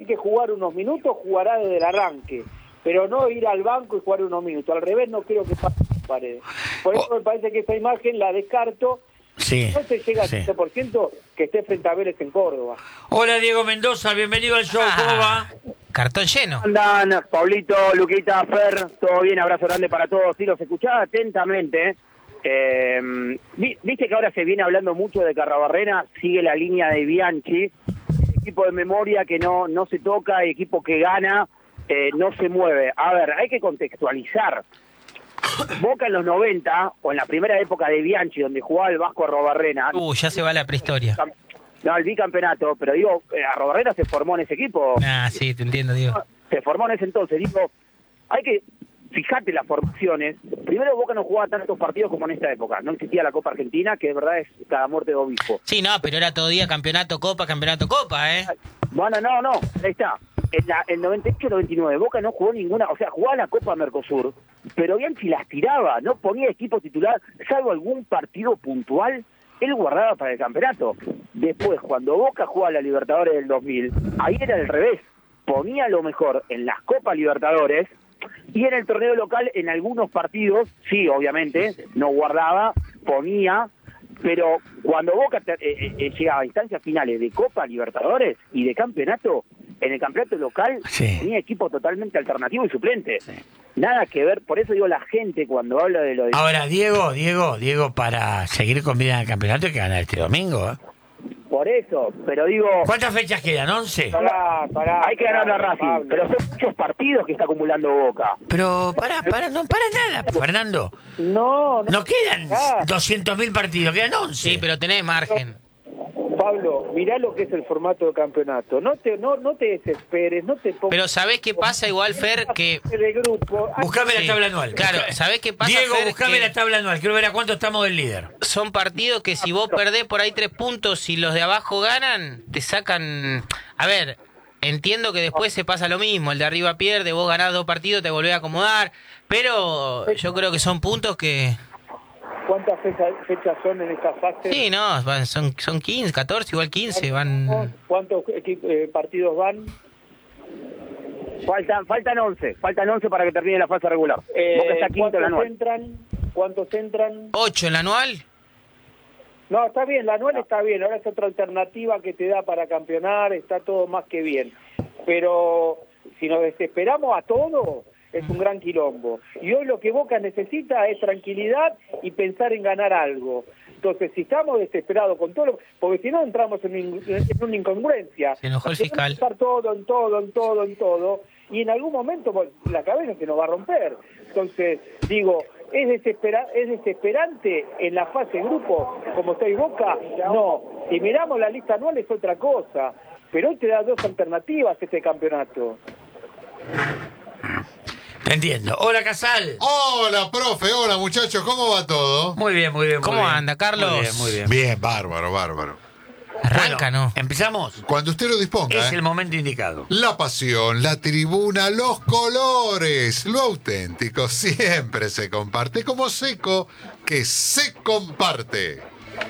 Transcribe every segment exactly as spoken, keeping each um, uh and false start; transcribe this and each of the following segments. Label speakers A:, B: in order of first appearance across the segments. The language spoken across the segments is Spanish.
A: que jugar unos minutos, jugará desde el arranque, pero no ir al banco y jugar unos minutos. Al revés, no creo que pase Paredes. Por eso oh. me parece que esta imagen la descarto.
B: Sí,
A: no se llega al
B: sí.
A: cien por ciento que esté frente a Vélez en Córdoba.
B: Hola, Diego Mendoza, bienvenido al show.
C: Ah,
B: ¿Cómo va?
C: Cartón lleno.
A: Andan, Pablito, Luquita, Fer, todo bien, abrazo grande para todos. Sí, los escuchaba atentamente. Eh, Viste que ahora se viene hablando mucho de que Arrobarrena sigue la línea de Bianchi, equipo de memoria que no, no se toca, equipo que gana, eh, no se mueve. A ver, hay que contextualizar. Boca en los noventa, o en la primera época de Bianchi, donde jugaba el Vasco Arrobarrena.
C: Uh, ya se va la prehistoria.
A: No, el bicampeonato, pero digo, eh, Arrobarrena se formó en ese equipo.
C: Ah, sí, te entiendo, Diego.
A: Se formó en ese entonces, digo, hay que, fijate las formaciones. Primero Boca no jugaba tantos partidos como en esta época. No existía la Copa Argentina, que de verdad es cada muerte de obispo.
C: Sí, no, pero era todo día campeonato, copa, campeonato, copa, ¿eh?
A: Bueno, no, no, ahí está. En la, el noventa y ocho noventa y nueve Boca no jugó ninguna, o sea, jugaba la Copa Mercosur, pero Bianchi las tiraba, no ponía equipo titular, salvo algún partido puntual, él guardaba para el campeonato. Después, cuando Boca jugaba la Libertadores del dos mil, ahí era al revés, ponía lo mejor en las Copas Libertadores y en el torneo local en algunos partidos, sí, obviamente, no guardaba, ponía, pero cuando Boca eh, eh, llegaba a instancias finales de Copa Libertadores y de campeonato, en el campeonato local sí. tenía equipo totalmente alternativo y suplente. Sí. Nada que ver, por eso digo la gente cuando habla de lo de...
B: Ahora, Diego, Diego, Diego, para seguir con vida en el campeonato hay que ganar este domingo, ¿eh?
A: Por eso, pero digo...
B: ¿Cuántas fechas quedan? ¿once?
A: Pará, pará, hay que ganar a Racing, Pablo. Pero son muchos partidos que está acumulando Boca.
B: Pero pará, pará, no para nada, Fernando.
A: No, no.
B: No quedan doscientos mil partidos, quedan once.
C: Sí, pero tenés margen.
A: Pablo, mirá lo que es el formato de campeonato. No te no no te desesperes, no te pongas...
C: Pero ¿sabés qué pasa igual, Fer? Que...
A: De grupo.
B: Buscame
C: sí.
B: la tabla anual.
C: Claro, ¿sabés qué pasa,
B: Diego,
C: Fer?
B: buscame
C: que...
B: la tabla anual. Quiero ver a cuánto estamos del líder.
C: Son partidos que si vos perdés por ahí tres puntos y los de abajo ganan, te sacan... A ver, entiendo que después se pasa lo mismo. El de arriba pierde, vos ganás dos partidos, te volvés a acomodar. Pero yo creo que son puntos que...
A: ¿Cuántas fechas, fechas son en esta fase?
C: Sí, no, van, son, son quince, catorce, igual quince. Van...
A: ¿Cuántos eh, partidos van? Faltan faltan once, faltan once para que termine la fase regular. Eh, Boca está quinto en la anual. Entran, ¿Cuántos entran?
C: ¿Ocho en la anual?
A: No, está bien, la anual está bien. Ahora es otra alternativa que te da para campeonar, está todo más que bien. Pero si nos desesperamos a todo... es un gran quilombo. Y hoy lo que Boca necesita es tranquilidad y pensar en ganar algo. Entonces, si estamos desesperados con todo lo... porque si no entramos en, en una incongruencia.
C: Se enojó el fiscal.
A: Estar todo, en todo, en todo, en todo. Y en algún momento la cabeza se nos va a romper. Entonces, digo, ¿es, desespera ¿es desesperante en la fase grupo como está Boca? No. Si miramos la lista anual es otra cosa. Pero hoy te da dos alternativas este campeonato.
B: Entiendo. Hola, Casal.
D: Hola, profe. Hola, muchachos. ¿Cómo va todo?
B: Muy bien, muy bien. Muy
C: ¿Cómo
B: bien.
C: anda, Carlos?
B: Muy bien, muy bien.
D: Bien, bárbaro, bárbaro.
C: Arranca,
B: bueno,
C: ¿no?
B: ¿empezamos?
D: Cuando usted lo disponga.
B: Es
D: ¿eh?
B: el momento indicado.
D: La pasión, la tribuna, los colores, lo auténtico siempre se comparte como Seco, que se comparte.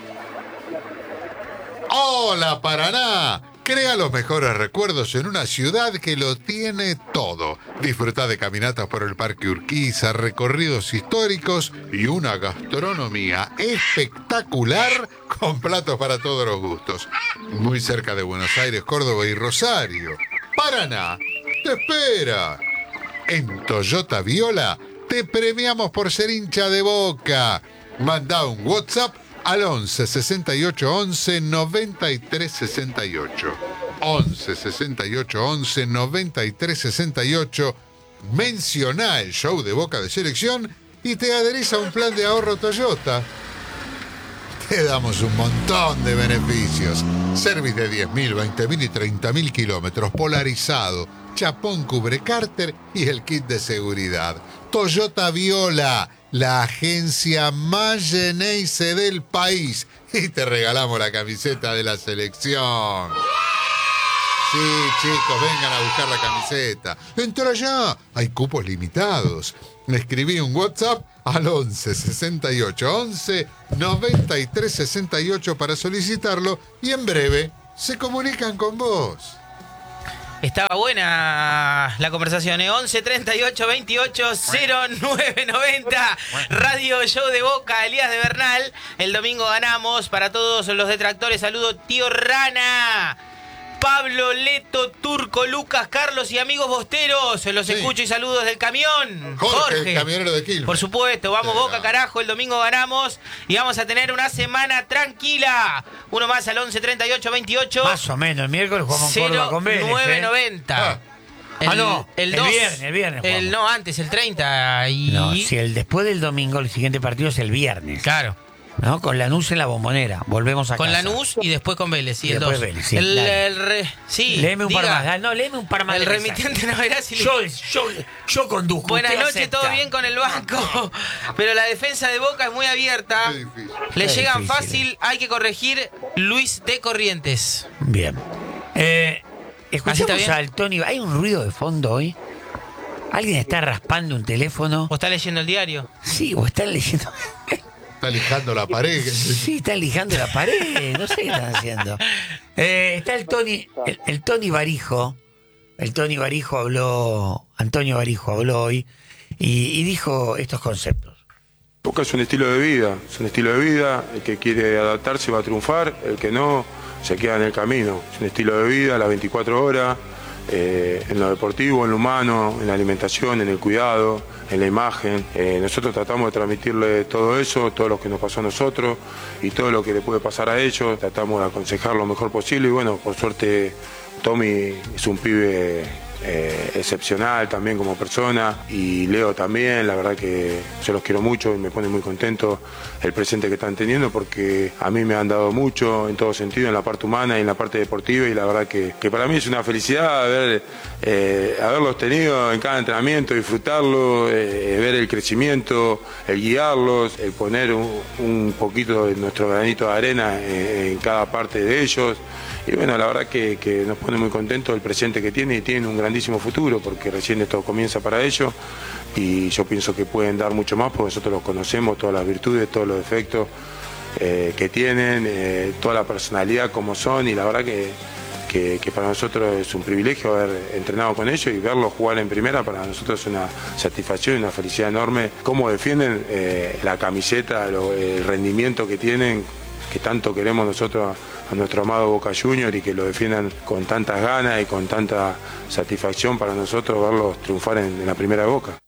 D: Hola, Paraná. Crea los mejores recuerdos en una ciudad que lo tiene todo. Disfruta de caminatas por el Parque Urquiza, recorridos históricos y una gastronomía espectacular con platos para todos los gustos. Muy cerca de Buenos Aires, Córdoba y Rosario. Paraná, te espera. En Toyota Viola te premiamos por ser hincha de Boca. Manda un WhatsApp al once sesenta y ocho once noventa y tres sesenta y ocho. once sesenta y ocho once noventa y tres sesenta y ocho. Menciona el show de Boca de Selección y te adherís a un plan de ahorro Toyota. Te damos un montón de beneficios. Service de diez mil, veinte mil y treinta mil kilómetros, polarizado, chapón cubre cárter y el kit de seguridad. Toyota Viola, la agencia más Geneise del país. Y te regalamos la camiseta de la selección. Sí, chicos, vengan a buscar la camiseta. Entra ya, hay cupos limitados. Me escribí un WhatsApp al once sesenta y ocho once noventa y tres sesenta y ocho para solicitarlo y en breve se comunican con vos.
C: Estaba buena la conversación, ¿eh? once treinta y ocho veintiocho cero nueve noventa. Radio Show de Boca, Elías de Bernal. El domingo ganamos. Para todos los detractores, saludo tío Rana, Pablo, Leto, Turco, Lucas, Carlos y amigos bosteros. Los
D: Sí.
C: escucho y saludo desde el camión.
D: Jorge, el camionero de Quilmes.
C: Por supuesto, vamos
D: Sí,
C: Boca,
D: no.
C: carajo. El domingo ganamos y vamos a tener una semana tranquila. Uno más al once treinta y ocho veintiocho
B: Más o menos, el miércoles jugamos en Córdoba con Vélez.
C: nueve
B: ¿eh?
C: noventa.
D: Ah.
B: Ah, no, el
C: dos,
B: viernes, el viernes
C: El,
B: jugamos.
C: no, antes, el treinta. Y...
B: No, si el después del domingo, el siguiente partido es el viernes.
C: Claro.
B: ¿No? Con Lanús en la Bombonera. Volvemos a
C: Con
B: casa.
C: Lanús y después con Vélez, sí,
B: Y
C: el
B: después
C: dos.
B: Vélez, sí,
C: el,
B: dale.
C: el re- sí,
B: Léeme un par
C: diga,
B: más. Ah, no, léeme un par más.
C: El
B: de mensajes.
C: remitente no verá si le-
B: Yo, yo, yo conduzco.
C: Buenas
B: usted
C: noches,
B: acepta.
C: todo bien con el banco. Pero la defensa de Boca es muy abierta.
D: Qué difícil.
C: Le
B: Qué
C: llegan
B: difícil.
C: fácil, hay que corregir. Luis de Corrientes.
B: Bien. Eh,
C: ¿Así está
B: escuchamos
C: bien?
B: al Tony. ¿Hay un ruido de fondo hoy? ¿Alguien está raspando un teléfono?
C: ¿O está leyendo el diario?
B: Sí, o están leyendo.
D: Está lijando la pared.
B: Sí, están lijando la pared. No sé qué están haciendo. Eh, está el Tony, el, el Tony Barijo. El Tony Barijo habló, Antonio Barijo habló hoy y, y dijo estos conceptos.
E: Boca es un estilo de vida, es un estilo de vida, el que quiere adaptarse va a triunfar, el que no se queda en el camino. Es un estilo de vida, las veinticuatro horas, eh, en lo deportivo, en lo humano, en la alimentación, en el cuidado, en la imagen. Eh, nosotros tratamos de transmitirle todo eso, todo lo que nos pasó a nosotros y todo lo que le puede pasar a ellos. Tratamos de aconsejar lo mejor posible y bueno, por suerte Tommy es un pibe eh, excepcional también como persona y Leo también, la verdad que yo los quiero mucho y me pone muy contento el presente que están teniendo porque a mí me han dado mucho en todo sentido, en la parte humana y en la parte deportiva y la verdad que, que para mí es una felicidad haber, eh, haberlos tenido en cada entrenamiento, disfrutarlo, eh, ver el crecimiento, el guiarlos, el poner un, un poquito de nuestro granito de arena en, en cada parte de ellos. Y bueno, la verdad que, que nos pone muy contentos el presente que tiene y tienen un grandísimo futuro porque recién esto comienza para ellos y yo pienso que pueden dar mucho más porque nosotros los conocemos, todas las virtudes, todos los defectos eh, que tienen, eh, toda la personalidad como son y la verdad que, que, que para nosotros es un privilegio haber entrenado con ellos y verlos jugar en primera, para nosotros es una satisfacción y una felicidad enorme. Cómo defienden eh, la camiseta, lo, el rendimiento que tienen, que tanto queremos nosotros a, a nuestro amado Boca Juniors y que lo defiendan con tantas ganas y con tanta satisfacción para nosotros verlos triunfar en, en la primera de Boca.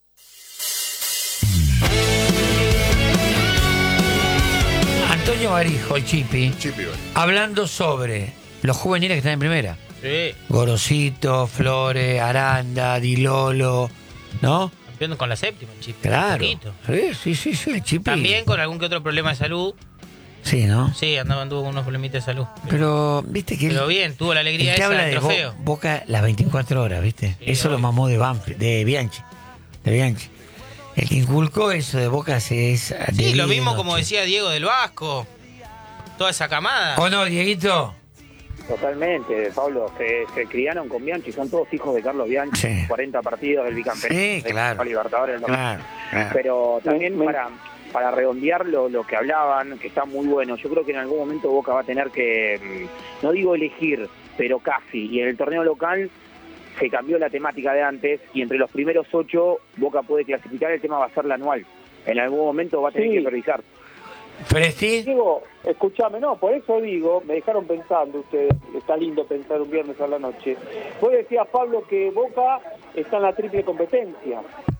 B: Antonio Barijo, el Chipi,
D: Chipi, bueno.
B: hablando sobre los juveniles que están en primera.
C: Sí.
B: Gorosito, Flores, Aranda, Dilolo, ¿no?
C: Campeón con la séptima, el Chipi.
B: Claro.
C: Poquito.
B: Sí, sí, sí, sí, el Chipi.
C: También con algún que otro problema de salud.
B: Sí, ¿no?
C: Sí, andaba, anduvo con unos problemitas de salud.
B: Pero, viste que él,
C: Pero bien, tuvo la alegría
B: él te
C: esa
B: habla
C: del
B: de Bo-
C: trofeo.
B: Boca las veinticuatro horas, ¿viste?
C: Sí,
B: eso lo
C: obvio.
B: mamó de Banfield, de Bianchi. De Bianchi. El que inculcó eso de Boca se es. de
C: Sí,
B: día
C: lo
B: y de
C: mismo como
B: noche.
C: decía Diego del Vasco. Toda esa camada.
B: ¿O no, Dieguito?
A: Totalmente, Pablo. Se, se criaron con Bianchi, son todos hijos de Carlos Bianchi.
B: Sí.
A: cuarenta partidos del bicampeonato.
B: Sí,
A: de
B: claro.
A: Copa Libertadores. ¿no?
B: Claro, claro.
A: Pero también para, para redondear lo, lo que hablaban, que está muy bueno, yo creo que en algún momento Boca va a tener que, mm, no digo elegir, pero casi. Y en el torneo local se cambió la temática de antes y entre los primeros ocho Boca puede clasificar, el tema va a ser la anual. En algún momento va a tener
F: Sí.
A: que priorizar.
B: ¿Presti?
F: Digo, escúchame, no, por eso digo, me dejaron pensando ustedes, está lindo pensar un viernes a la noche. Vos decías, Pablo, que Boca está en la triple competencia.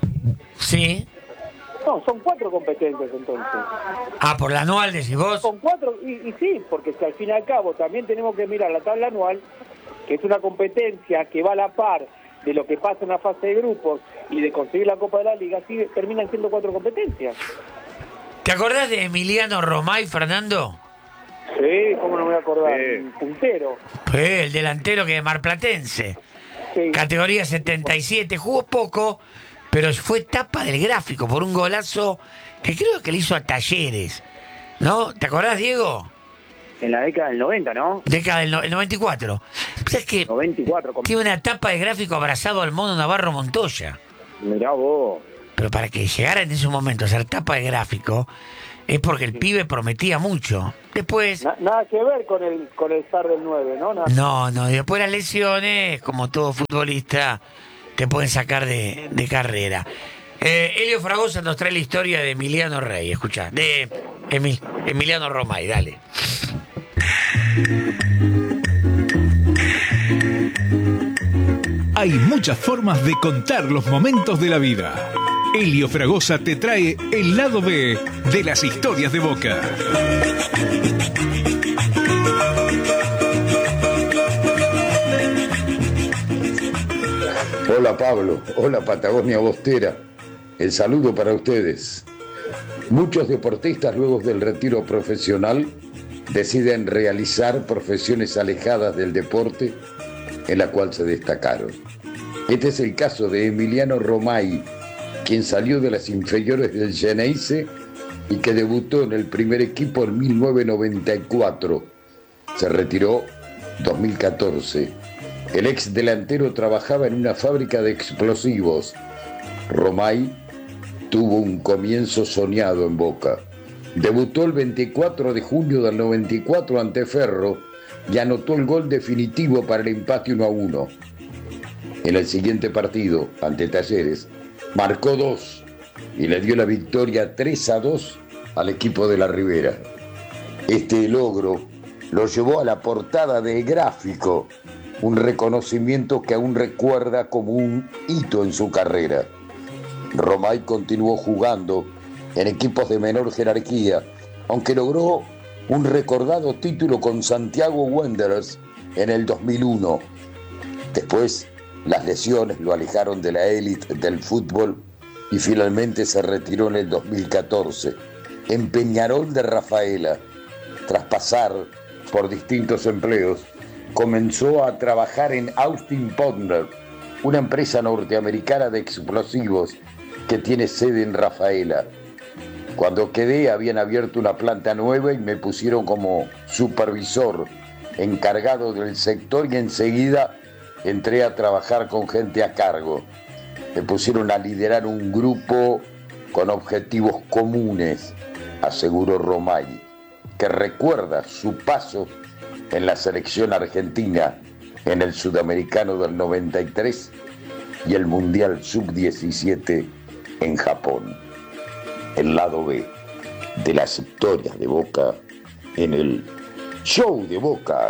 B: Sí.
F: No, son cuatro competencias entonces.
B: Ah, por la anual decís vos.
F: Son cuatro, y, y sí, porque si al fin y al cabo también tenemos que mirar la tabla anual, que es una competencia que va a la par de lo que pasa en la fase de grupos y de conseguir la Copa de la Liga, sí, terminan siendo cuatro competencias.
B: ¿Te acordás de Emiliano Romay, Fernando?
F: Sí, cómo no me voy a acordar,
A: Sí.
F: un puntero.
B: Eh, el delantero que es marplatense.
F: Sí.
B: Categoría setenta y siete. Jugó poco, pero fue tapa del gráfico por un golazo que creo que le hizo a Talleres. ¿No? ¿Te acordás, Diego?
A: En la década del noventa, ¿no?
B: Década del no- el noventa y cuatro. ¿Sabes que
A: noventa y cuatro. con-
B: tiene una tapa de gráfico abrazado al mono Navarro Montoya?
A: Mirá vos.
B: Pero para que llegara en ese momento a ser tapa de gráfico, es porque el pibe prometía mucho. Después...
F: Na- nada que ver con el con el zar del nueve, ¿no? Nada.
B: No, no, y después las lesiones, como todo futbolista, te pueden sacar de, de carrera. Eh, Elio Fragosa nos trae la historia de Emiliano Rey, escuchá, de Emil, Emiliano Romay, dale.
G: Hay muchas formas de contar los momentos de la vida. Elio Fragosa te trae el lado B de las historias de Boca.
H: Hola Pablo, hola Patagonia Bostera, el saludo para ustedes. Muchos deportistas luego del retiro profesional deciden realizar profesiones alejadas del deporte en la cual se destacaron. Este es el caso de Emiliano Romay, quien salió de las inferiores del Geneise y que debutó en el primer equipo en mil novecientos noventa y cuatro. Se retiró dos mil catorce. El ex delantero trabajaba en una fábrica de explosivos. Romay tuvo un comienzo soñado en Boca. Debutó el veinticuatro de junio del noventa y cuatro ante Ferro y anotó el gol definitivo para el empate uno a uno. En el siguiente partido, ante Talleres, marcó dos y le dio la victoria tres a dos al equipo de la Ribera. Este logro lo llevó a la portada de Gráfico, un reconocimiento que aún recuerda como un hito en su carrera. Romay continuó jugando en equipos de menor jerarquía, aunque logró un recordado título con Santiago Wanderers en el dos mil uno. Después, las lesiones lo alejaron de la élite del fútbol y finalmente se retiró en el dos mil catorce. En Peñarol de Rafaela, tras pasar por distintos empleos, comenzó a trabajar en Austin Powder, una empresa norteamericana de explosivos que tiene sede en Rafaela. Cuando quedé habían abierto una planta nueva y me pusieron como supervisor encargado del sector y enseguida entré a trabajar con gente a cargo. Me pusieron a liderar un grupo con objetivos comunes, aseguró Romay, que recuerda su paso en la selección argentina en el Sudamericano del noventa y tres y el Mundial sub diecisiete en Japón. El lado B de las historias de Boca en el Show de Boca.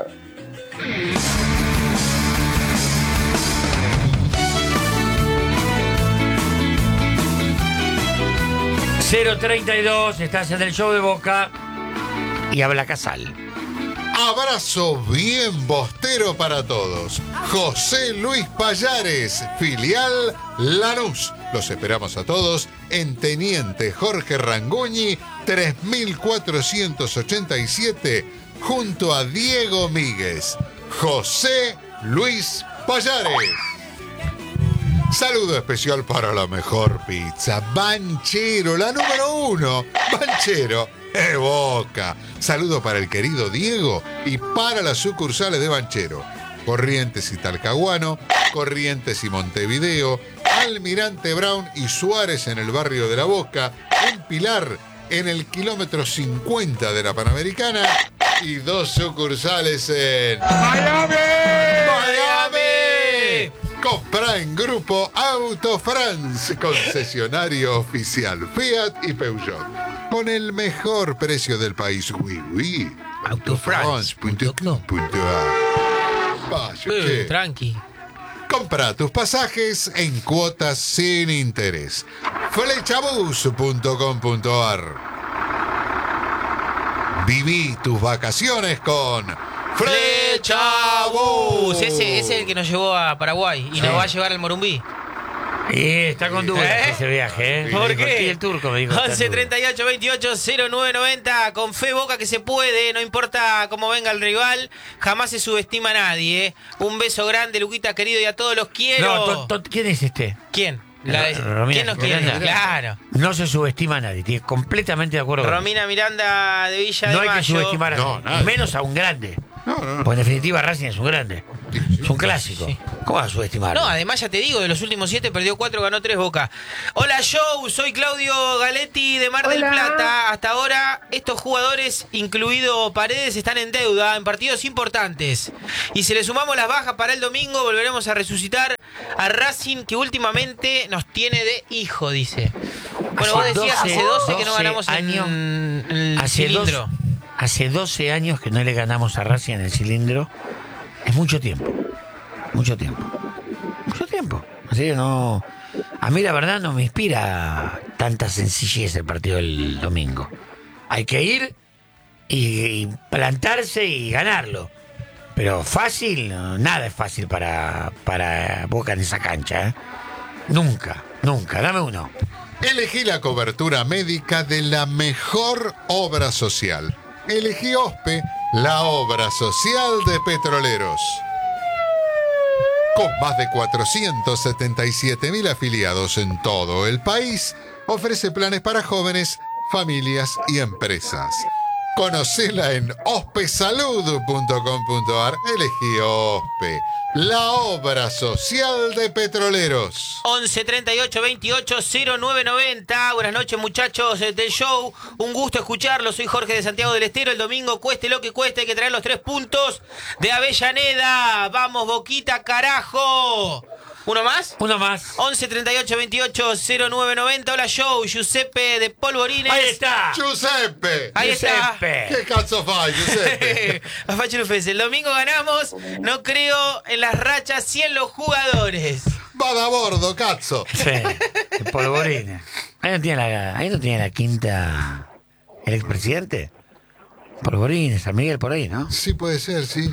B: cero treinta y dos, estás en el Show de Boca y habla Casal.
D: Abrazo bien bostero para todos. José Luis Payares, filial Lanús. Los esperamos a todos en Teniente Jorge Ranguñi, tres mil cuatrocientos ochenta y siete, junto a Diego Míguez. José Luis Payares. Saludo especial para la mejor pizza, Banchero, la número uno. Banchero, de Boca. Saludo para el querido Diego y para las sucursales de Banchero. Corrientes y Talcahuano, Corrientes y Montevideo, Almirante Brown y Suárez en el barrio de La Boca, en Pilar en el kilómetro cincuenta de la Panamericana y dos sucursales en Miami. Miami. Compra en Grupo Auto France, concesionario oficial Fiat y Peugeot, con el mejor precio del país. Oui, oui. autofrance punto com punto a r.
C: Eh, tranqui.
D: Compra tus pasajes en cuotas sin interés. Flechabus punto com punto a r. Viví tus vacaciones con Flechabus.
C: Ese, ese es el que nos llevó a Paraguay y
B: Sí.
C: nos va a llevar al Morumbí.
B: Y está con dudas
C: ¿Eh?
B: ese viaje, ¿eh?
C: ¿Por
B: Me dijo,
C: qué?
B: sí, el turco me dijo. está en
C: once
B: duda.
C: treinta y ocho veintiocho cero nueve noventa. Con fe Boca que se puede, no importa cómo venga el rival, jamás se subestima a nadie. ¿eh? Un beso grande, Luquita querido, y a todos los quiero.
B: No, to- to- ¿quién es este?
C: ¿Quién? La de-
B: Romina
C: ¿Quién nos quiere?
B: Miranda.
C: Claro.
B: No se subestima a nadie, estoy completamente de acuerdo con
C: Romina Miranda de Villa
B: eso. No
C: de
B: hay que
C: Mayo.
B: subestimar a
D: No,
B: nadie,
D: nadie.
B: menos a un grande.
D: No, no, no.
B: Pues en definitiva Racing es un grande. Es un clásico.
C: Sí.
B: ¿Cómo vas a subestimarlo?
C: No, además ya te digo, de los últimos siete perdió cuatro, ganó tres Boca. Hola Joe, soy Claudio Galetti de Mar del
I: Hola.
C: Plata. Hasta ahora estos jugadores, incluido Paredes, están en deuda en partidos importantes. Y si le sumamos las bajas para el domingo, volveremos a resucitar a Racing, que últimamente nos tiene de hijo, dice. Bueno, vos decías hace doce que no ganamos
B: años,
C: en, en el
B: hace
C: cilindro.
B: dos- hace doce años que no le ganamos a Racing en el cilindro. Es mucho tiempo. Mucho tiempo. Mucho tiempo. Así que no. A mí la verdad no me inspira tanta sencillez el partido del domingo. Hay que ir y, y plantarse y ganarlo. Pero fácil, no, nada es fácil para, para Boca en esa cancha, ¿eh? Nunca, nunca. Dame uno.
D: Elegí la cobertura médica de la mejor obra social. Elegí OSPE, la obra social de Petroleros. Con más de cuatrocientos setenta y siete mil afiliados en todo el país, ofrece planes para jóvenes, familias y empresas. Conocela en ospesalud punto com punto ar. Elegí OSPE, la obra social de Petroleros.
C: once treinta y ocho veintiocho cero nueve noventa. Buenas noches, muchachos del show. Un gusto escucharlo. Soy Jorge de Santiago del Estero. El domingo, cueste lo que cueste, hay que traer los tres puntos de Avellaneda. Vamos, Boquita, carajo. ¿Uno más?
B: Uno más.
C: once treinta y ocho veintiocho cero nueve noventa. Hola, show. Giuseppe de Polvorines.
B: Ahí está.
D: Giuseppe.
C: Ahí está.
B: Giuseppe.
D: ¿Qué cazzo fai, Giuseppe?
C: Afachirufes, el domingo ganamos. No creo en las rachas, sí en los jugadores.
D: Va a bordo, cazzo.
B: Sí, el Polvorines. Ahí no tiene la, ahí no tiene la quinta el expresidente. Polvorines, San Miguel por ahí, ¿no?
D: Sí, puede ser, sí.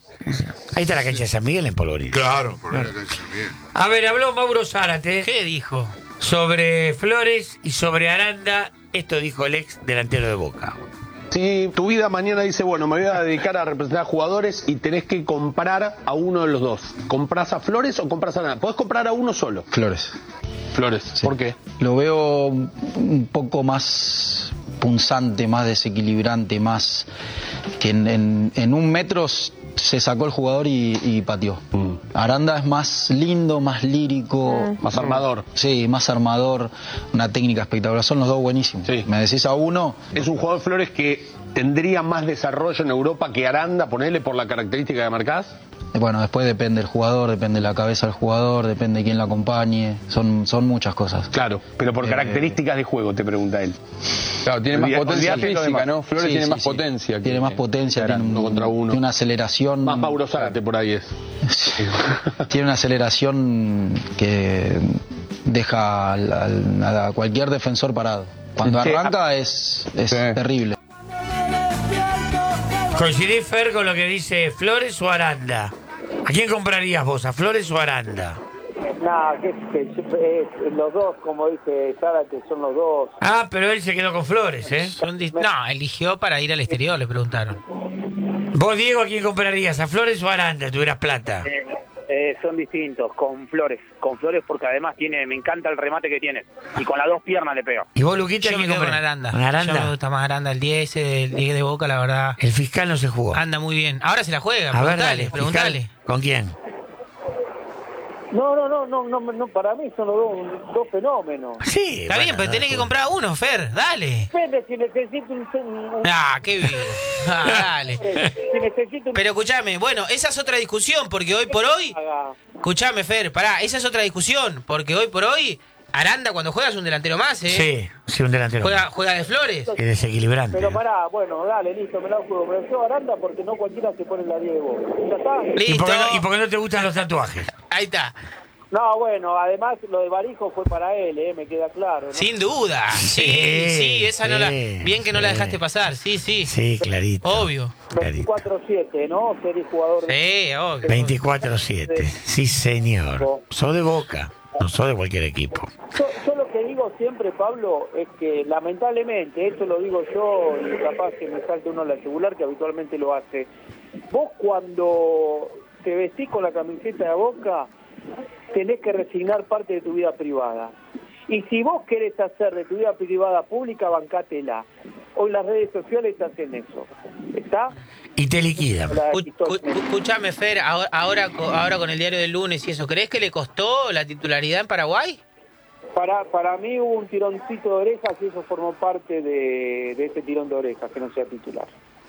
B: Ahí está la cancha de San Miguel en Polvorines.
D: Claro, por ahí la cancha bien.
B: A ver, habló Mauro Zárate
C: ¿Qué dijo?
B: sobre Flores y sobre Aranda. Esto dijo el ex delantero de Boca.
J: Si tu vida mañana dice, bueno, me voy a dedicar a representar a jugadores y tenés que comprar a uno de los dos, ¿comprás a Flores o compras a Aranda? Podés comprar a uno solo.
K: Flores.
J: Flores,
K: Sí.
J: ¿por qué?
K: Lo veo un poco más punzante, más desequilibrante, más que en, en, en un metro se sacó el jugador y, y pateó.
J: Mm.
K: Aranda es más lindo, más lírico.
J: Más armador.
K: Sí, más armador, una técnica espectacular. Son los dos buenísimos.
J: Sí.
K: Me decís a uno,
J: Es un jugador Flores que tendría más desarrollo en Europa que Aranda, ponerle por la característica que marcás.
K: bueno, después depende del jugador, depende de la cabeza del jugador, depende de quién lo acompañe. Son, son muchas cosas.
J: Claro, pero por
K: Eh,
J: características de juego, te pregunta él.
L: Claro, tiene más
J: Olvida-
L: potencia
J: olvidate lo
L: física,
J: demás.
L: ¿no? Flores
K: Sí,
L: tiene
K: sí,
L: más
K: sí.
L: potencia.
K: Tiene
L: que-
K: más potencia, tiene, un-
J: uno contra uno.
K: tiene una aceleración.
J: Más Mauro Zárate por ahí es.
K: Tiene una aceleración que deja al- al- a cualquier defensor parado. Cuando
J: Sí,
K: arranca es, es
L: Sí.
K: terrible.
B: ¿Coincidís, Fer, con lo que dice Flores o Aranda? ¿A quién comprarías vos, a Flores o Aranda?
F: Nada, que, que, es- los dos, como dice Zárate, son los dos.
B: Ah, pero él se quedó con Flores, ¿eh?
C: Son dis- no, eligió para ir al exterior, le preguntaron.
B: Vos, Diego, ¿a quién comprarías, a Flores o Aranda, tuvieras plata?
A: Eh, eh, son distintos, con Flores, con Flores porque además tiene, me encanta el remate que tiene y con las dos piernas le pega.
B: ¿Y vos, Luquita, a
C: Yo me
B: quién
C: quedo con
B: comprarías?
C: Aranda.
B: ¿Con
C: Yo me
B: Aranda?
C: gusta más Aranda, el diez, el diez de Boca, la verdad.
B: El fiscal no se jugó.
C: Anda muy bien. Ahora se la juega,
B: A ver,
C: preguntale,
B: dale,
C: preguntale.
B: fiscal, ¿con quién?
F: No, no, no, no, no, no, para mí son los dos, dos fenómenos.
B: Sí.
C: Está bien, pero tenés que comprar a uno, Fer, dale.
F: Depende si necesito un... un-
C: Ah, qué bien. Ah, dale.
F: si necesito un...
C: Pero escúchame, bueno, esa es otra discusión, porque hoy por hoy... Escuchame, Fer, pará, esa es otra discusión, porque hoy por hoy, Aranda cuando juega es un delantero más, ¿eh?
B: Sí, sí, un delantero.
C: Juega, juega de Flores.
B: Es desequilibrante.
F: Pero pará, bueno, dale, listo, me la juego. Pero yo Aranda porque no cualquiera se pone la Diego. ¿Ya está?
B: ¿Y
C: Listo.
B: por, qué no, ¿Y por qué no te gustan los tatuajes?
C: Ahí está.
F: No, bueno, además lo de Barijo fue para él, eh, me queda claro, ¿no?
C: Sin duda. Sí,
B: Sí,
C: sí, esa no la...
B: sí,
C: Bien que no la
B: sí.
C: dejaste pasar, sí, sí.
B: Sí, clarito.
C: Obvio.
B: Clarito.
F: veinticuatro siete, ¿no? Ser jugador de...
C: Sí, obvio.
B: veinticuatro siete. Sí, señor. Sos de Boca, no sos de cualquier equipo.
F: Yo, yo lo que digo siempre, Pablo, es que lamentablemente, esto lo digo yo, y capaz que me salte uno la yugular, que habitualmente lo hace. Vos cuando te vestís con la camiseta de Boca, tenés que resignar parte de tu vida privada. Y si vos querés hacer de tu vida privada pública, bancátela. Hoy las redes sociales hacen eso. ¿Está?
B: Y te liquidan.
C: Escúchame, Fer, ahora, ahora, ahora con el diario del lunes y eso, ¿crees que le costó la titularidad en Paraguay?
F: Para para mí hubo un tironcito de orejas y eso formó parte de, de ese tirón de orejas, que no sea titular.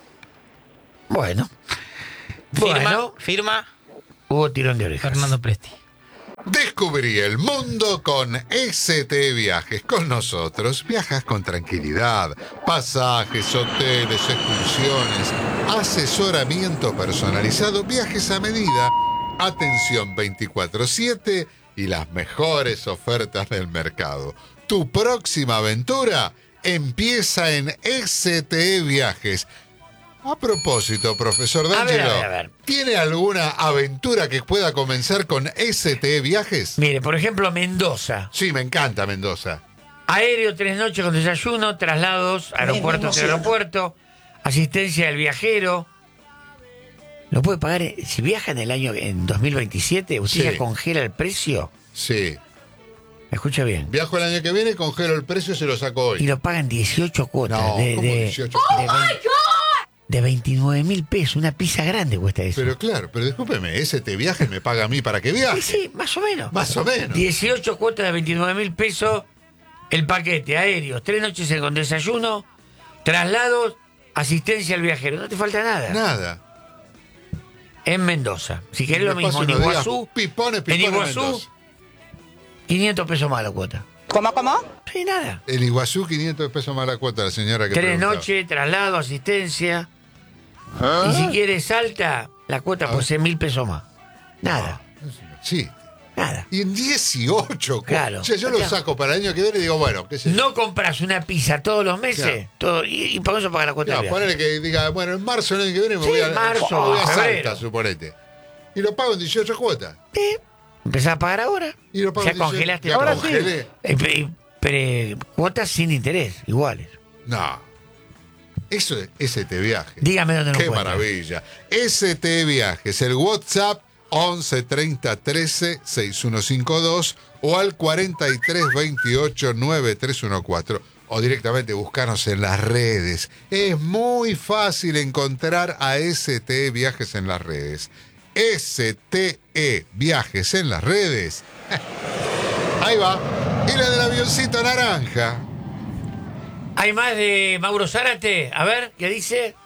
B: Bueno.
C: Firma,
B: Bueno,
C: firma.
B: Hubo tirón de orejas.
C: Fernando Presti.
D: Descubrí el mundo con S T Viajes. Con nosotros viajas con tranquilidad. Pasajes, hoteles, excursiones, asesoramiento personalizado, viajes a medida, atención veinticuatro siete y las mejores ofertas del mercado. Tu próxima aventura empieza en S T Viajes. A propósito, profesor D'Angelo,
B: a ver, a ver, a ver.
D: ¿tiene alguna aventura que pueda comenzar con S T Viajes?
B: Mire, por ejemplo, Mendoza.
D: Sí, me encanta Mendoza.
B: Aéreo tres noches con desayuno, traslados, aeropuerto de aeropuerto, asistencia del viajero. Lo puede pagar, eh, si viaja en el año, en dos mil veintisiete, usted
D: Sí.
B: ya congela el precio.
D: Sí.
B: ¿Me escucha bien?
D: Viajo el año que viene, congelo el precio y se lo saco hoy.
B: Y lo pagan dieciocho cuotas.
D: No,
B: de,
D: ¿cómo
B: de,
D: dieciocho?
B: de veinte de veintinueve mil pesos. Una pizza grande cuesta eso.
D: Pero claro, pero discúlpeme, S T Viajes me paga a mí para que viaje.
B: Sí, sí, más o menos.
D: Más o menos.
B: dieciocho cuotas de veintinueve mil pesos. El paquete aéreo, tres noches con desayuno, traslados, asistencia al viajero. No te falta nada.
D: Nada.
B: En Mendoza. Si querés lo
D: Me
B: mismo,
D: paso
B: en
D: unos
B: Iguazú.
D: días Pipones,
B: En
D: pipones,
B: Iguazú,
D: Mendoza.
B: quinientos pesos más la cuota.
I: ¿Cómo, cómo?
B: Sí, nada.
D: El Iguazú, quinientos pesos más la cuota, la señora que
B: Tres
D: preguntaba.
B: noches, traslado, asistencia.
D: ¿Ah?
B: Y si quieres Salta, la cuota por seis mil pesos más. Nada.
D: Sí.
B: Nada.
D: Y en dieciocho.
B: Claro.
D: O sea, yo lo saco para el año que viene y digo, bueno, qué sé yo.
B: No compras una pizza todos los meses,
D: Claro.
B: todo, y, y por eso pagas la cuota
D: No,
B: de viaje.
D: ponele que diga, bueno, en marzo del año que viene me
B: Sí,
D: voy a,
B: marzo,
D: me voy a
B: febrero.
D: Salta, suponete. Y lo pago en dieciocho cuotas.
B: Eh, Empezás a pagar ahora.
D: Y lo pago
B: Ya
D: en dieciocho.
B: congelaste
D: Ya
B: todo.
D: congelé.
B: Eh, pe- pre- cuotas sin interés, iguales.
D: No. Eso es S T Viajes.
B: Dígame dónde lo
D: Qué
B: encuentra.
D: maravilla. S T Viajes, el WhatsApp once treinta trece sesenta y uno cincuenta y dos o al cuarenta y tres veintiocho noventa y tres catorce o directamente buscarnos en las redes. Es muy fácil encontrar a S T Viajes en las redes. S T E Viajes en las redes. Ahí va. Y la del avioncito naranja.
B: Hay más de Mauro Zárate. A ver, ¿qué dice?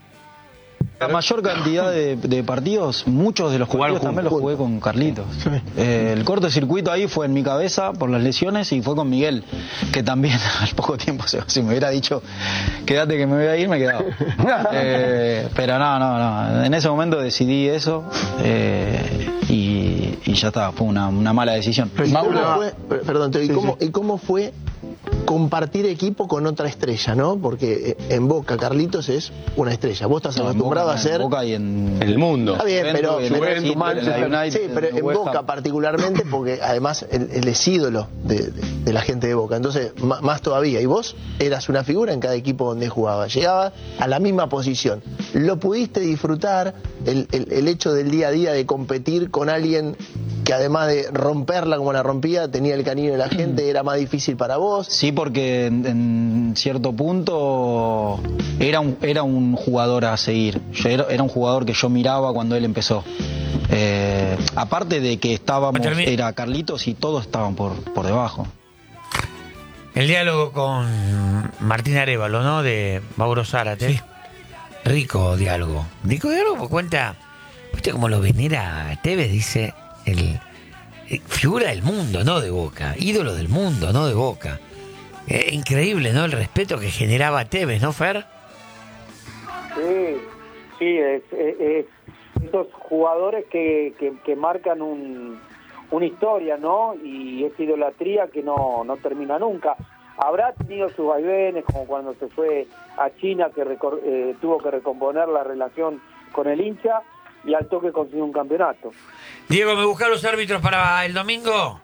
K: La mayor cantidad de, de partidos, muchos de los partidos también los jugué con Carlitos. Eh, el cortocircuito ahí fue en mi cabeza por las lesiones y fue con Miguel, que también al poco tiempo, se- si me hubiera dicho quédate que me voy a ir, me quedaba. Eh, pero no, no, no. En ese momento decidí eso eh, y, y ya está, fue una, una mala decisión.
L: Pero ¿y cómo
K: Mauro-
L: fue, per- perdón, Teo, ¿y, cómo, ¿y cómo fue compartir equipo con otra estrella, no? Porque eh, en Boca Carlitos es una estrella. Vos estás
K: No, en
L: acostumbrado
K: Boca,
L: a ser...
K: en Boca y en
J: El mundo.
L: Está bien, pero,
K: Juventus,
L: pero-
K: Juventus,
L: sí,
K: Manchester
L: pero-
K: United,
L: sí, pero en
K: West Ham.
L: Boca particularmente, porque además él, él es ídolo de, de- de la gente de Boca, entonces ma- más todavía. Y vos eras una figura en cada equipo donde jugabas, llegabas a la misma posición. ¿Lo pudiste disfrutar el, el- el hecho del día a día de competir con alguien que además de romperla como la rompía, tenía el cariño de la gente, era más difícil para vos?
K: Sí, porque en, en cierto punto era un, era un jugador a seguir. Yo era, era un jugador que yo miraba cuando él empezó. Eh, aparte de que estábamos,
B: Termi-
K: era Carlitos y todos estaban por, por debajo.
B: El diálogo con Martín Arévalo, ¿no? De Mauro Zárate. Rico diálogo. Rico diálogo porque cuenta, viste cómo lo venera Tevez, dice, el, eh, figura del mundo, no de Boca. Ídolo del mundo, no de Boca. Eh, increíble, ¿no? El respeto que generaba Tevez, ¿no, Fer?
F: Sí, sí, es, es- es esos jugadores que, que, que marcan un, una historia, ¿no? Y esa idolatría que no, no termina nunca. Habrá tenido sus vaivenes, como cuando se fue a China, que recor- eh, tuvo que recomponer la relación con el hincha y al toque consiguió un campeonato.
B: Diego, ¿me busca los árbitros para el domingo?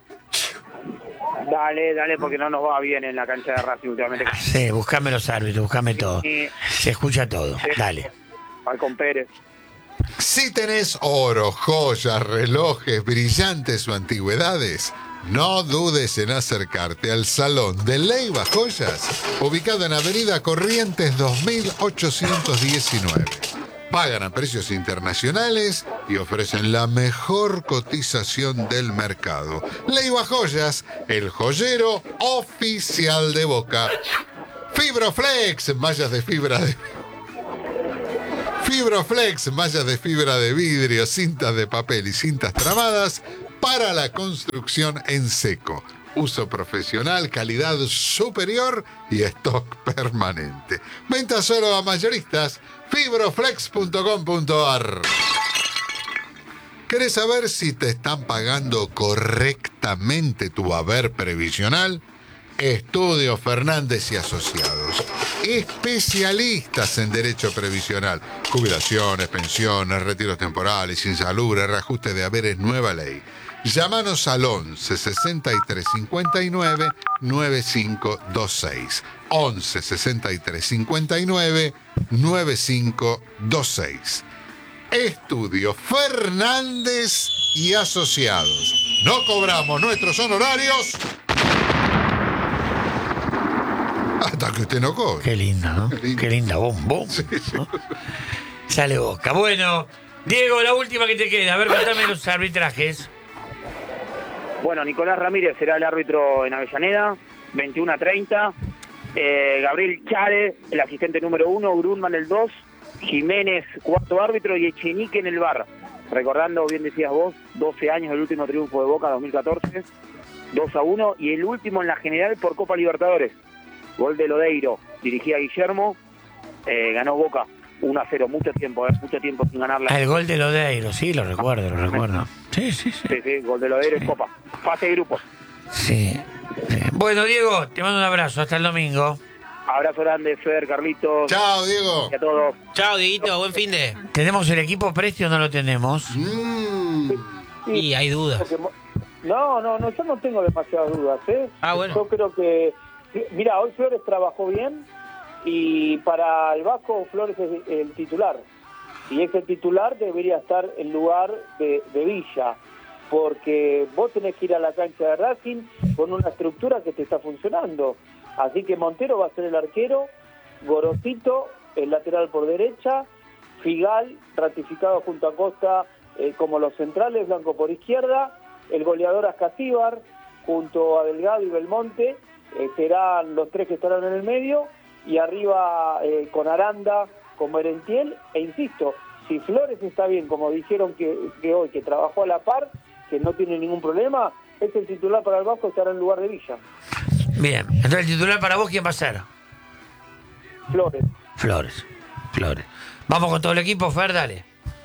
A: Dale, dale, porque no nos va bien en la cancha de Racing últimamente.
B: Sí, buscame los árbitros, buscame todo.
A: Sí.
B: Se escucha todo. Dale.
A: Falcón Pérez.
D: Si tenés oro, joyas, relojes, brillantes o antigüedades, no dudes en acercarte al Salón de Leiva Joyas, ubicado en Avenida Corrientes dos mil ochocientos diecinueve. Pagan a precios internacionales y ofrecen la mejor cotización del mercado. Leiva Joyas, el joyero oficial de Boca. Fibroflex, mallas de fibra de... Fibroflex, mallas de fibra de vidrio, cintas de papel y cintas tramadas para la construcción en seco. Uso profesional, calidad superior y stock permanente. Venta solo a mayoristas. Fibroflex punto com punto ar. ¿Querés saber si te están pagando correctamente tu haber previsional? Estudio Fernández y Asociados. Especialistas en derecho previsional. Jubilaciones, pensiones, retiros temporales, insalubres, reajuste de haberes, nueva ley. Llámanos al once sesenta y tres cincuenta y nueve noventa y cinco veintiséis. once sesenta y tres cincuenta y nueve noventa y cinco veintiséis. Estudio Fernández y Asociados. No cobramos nuestros honorarios hasta que usted no cobre.
B: Qué linda, ¿no? Qué linda, Qué linda bombo. Sí, sí. ¿No? Sale Boca. Bueno, Diego, la última que te queda. A ver, contame los arbitrajes.
A: Bueno, Nicolás Ramírez será el árbitro en Avellaneda, veintiuno a treinta. Eh, Gabriel Chare, el asistente número uno, Grunman el dos, Jiménez cuarto árbitro y Echenique en el V A R. Recordando, bien decías vos, doce años del último triunfo de Boca, dos mil catorce, dos a uno, y el último en la general por Copa Libertadores. Gol de Lodeiro, dirigía a Guillermo, eh, ganó Boca uno a cero, mucho tiempo, eh, mucho tiempo sin ganarla.
B: Ah, el gol de Lodeiro, sí, lo recuerdo, lo recuerdo. Sí, sí, sí.
A: Sí, sí, gol de Lodeiro sí. En Copa, fase de grupos.
B: Sí. sí. Bueno, Diego, te mando un abrazo, hasta el domingo.
A: Abrazo grande, Fer, Carlitos.
D: Chao, Diego.
A: Y a todos.
C: Chao, Dieguito, buen fin de.
B: ¿Tenemos el equipo Presti o no lo tenemos?
D: Mm.
C: Sí, y hay dudas.
F: No, no, no, yo no tengo demasiadas dudas, ¿eh?
C: Ah, bueno.
F: Yo creo que... Mira, hoy Flores trabajó bien y para el Vasco Flores es el titular. Y ese titular debería estar en lugar de, de Villa, porque vos tenés que ir a la cancha de Racing con una estructura que te está funcionando. Así que Montero va a ser el arquero, Gorosito, el lateral por derecha, Figal, ratificado junto a Costa eh, como los centrales, Blanco por izquierda, el goleador Ascasíbar, junto a Delgado y Belmonte, eh, serán los tres que estarán en el medio, y arriba eh, con Aranda, con Merentiel, e insisto, si Flores está bien, como dijeron que, que hoy, que trabajó a la par, que no tiene ningún problema, es el titular para el Vasco, estará en lugar de Villa.
B: Bien, entonces el titular para vos, ¿quién va a ser?
F: Flores.
B: Flores, Flores. Vamos con todo el equipo, Fer, dale.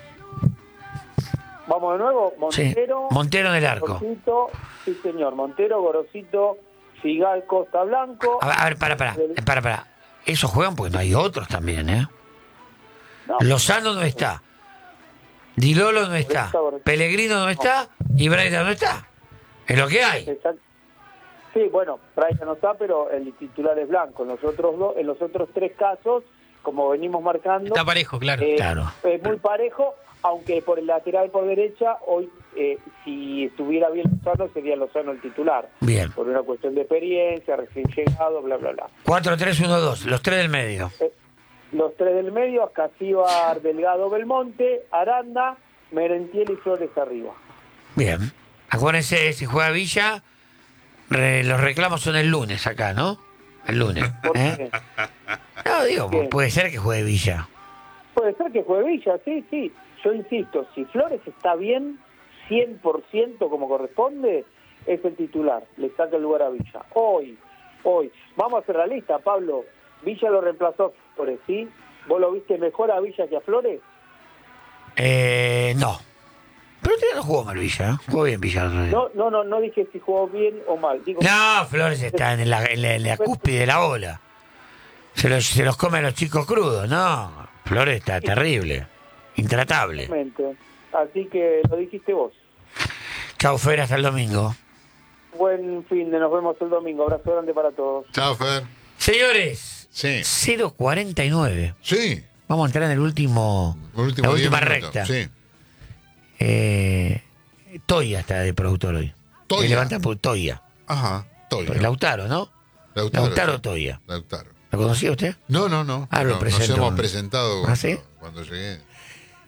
F: Vamos de nuevo, Montero.
B: Sí, Montero en el arco.
F: Gorosito, sí señor, Montero, Gorosito, Figal, Costa, Blanco.
B: A ver, a ver, para, para, para, para. Esos juegan porque no hay otros también, ¿eh? No. Lozano no está. Di Lolo no está. Pellegrino no está. Y Braida no está. Es lo que hay.
F: Exacto. Sí, bueno, Braida no está, pero el titular es Blanco. En los otros dos, en los otros tres casos, como venimos marcando...
C: Está parejo, claro.
F: Eh,
B: claro.
F: Es muy parejo, aunque por el lateral por derecha, hoy, eh, si estuviera bien Lozano, sería Lozano el titular.
B: Bien.
F: Por una cuestión de experiencia, recién llegado, bla, bla, bla.
B: cuatro tres uno dos, los tres del medio.
F: Eh, los tres del medio, Ascasíbar, Delgado, Belmonte, Aranda, Merentiel y Flores arriba.
B: Bien. Acuérdense, si juega Villa, re, los reclamos son el lunes acá, ¿no? El lunes.
F: ¿Por
B: ¿eh?
F: qué?
B: No, digo,
F: ¿Qué?
B: puede ser que juegue Villa.
F: Puede ser que juegue Villa, sí, sí. Yo insisto, si Flores está bien, cien por ciento como corresponde, es el titular. Le saca el lugar a Villa. Hoy, hoy. Vamos a hacer la lista, Pablo. Villa lo reemplazó a Flores, ¿sí? ¿Vos lo viste mejor a Villa que a Flores?
B: Eh, no. Pero usted no jugó mal Villa, ¿eh? Jugó bien Villa.
F: No, no, no, no dije si jugó bien o mal. Digo,
B: no, Flores está en la, en la, en la cúspide de la ola. Se los, se los come a los chicos crudos, no. Flores está terrible, intratable.
F: Exactamente. Así que lo dijiste vos.
B: Chau, Fer, hasta el domingo.
F: Buen fin de, nos vemos el domingo. Abrazo grande para todos.
D: Chao, Fer.
B: Señores,
D: sí.
B: cero cuarenta y nueve.
D: Sí.
B: Vamos a entrar en el último,
D: el último
B: la última
D: minutos,
B: recta.
D: Sí.
B: Eh, Toya está de productor hoy.
D: Toya.
B: Que levanta por Toya.
D: Ajá, Toya.
B: Lautaro, ¿no?
D: Lautaro,
B: Lautaro
D: sí.
B: Toya.
D: Lautaro.
B: ¿Lo conocía usted?
D: No, no, no.
B: Ah, lo
D: no,
B: presentó.
D: Nos hemos presentado
B: ¿Ah, sí?
D: cuando, cuando llegué.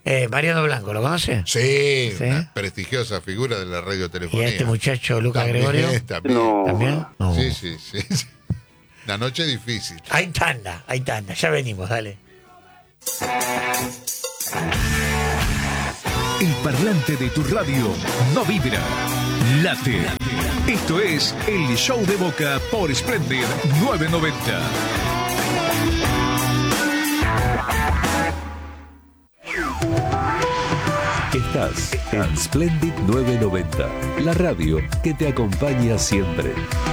B: Eh, Mariano Blanco, ¿lo conoce?
D: Sí,
B: ¿Sí?
D: una prestigiosa figura de la
B: ¿Y
D: radiotelefonía.
B: a este muchacho, Lucas
D: También,
B: Gregorio?
D: También.
A: No.
B: ¿También? No.
D: Sí, sí, sí. La noche difícil.
B: Hay tanda, hay tanda. Ya venimos, dale.
G: El parlante de tu radio no vibra, late. Esto es el Show de Boca por Splendid nueve noventa.
I: Estás en Splendid nueve noventa, la radio que te acompaña siempre.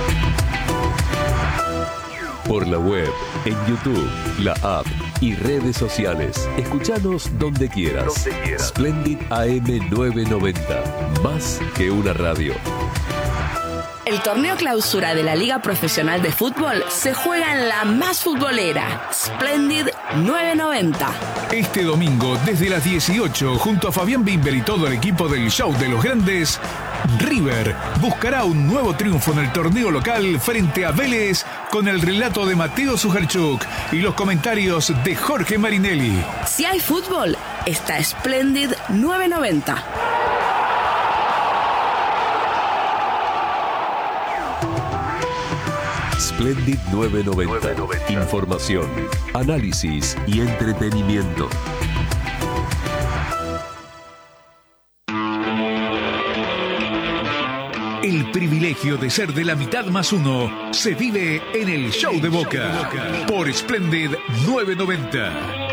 I: Por la web, en YouTube, la app y redes sociales. Escuchanos donde quieras. Donde quieras. Splendid A M nueve noventa, más que una radio.
M: El torneo clausura de la Liga Profesional de Fútbol se juega en la más futbolera, Splendid nueve noventa.
G: Este domingo, desde las dieciocho, junto a Fabián Bimber y todo el equipo del Show de los Grandes, River buscará un nuevo triunfo en el torneo local frente a Vélez con el relato de Mateo Sujarchuk y los comentarios de Jorge Marinelli.
M: Si hay fútbol, está Splendid nueve noventa.
I: Splendid nueve noventa. Información, análisis y entretenimiento.
G: El privilegio de ser de la mitad más uno se vive en el Show de Boca por Splendid nueve noventa.